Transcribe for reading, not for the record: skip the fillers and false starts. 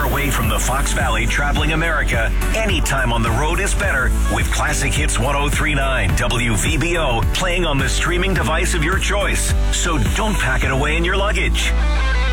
you're away from the Fox Valley traveling America, anytime on the road is better with Classic Hits 1039 WVBO playing on the streaming device of your choice. So don't pack it away in your luggage.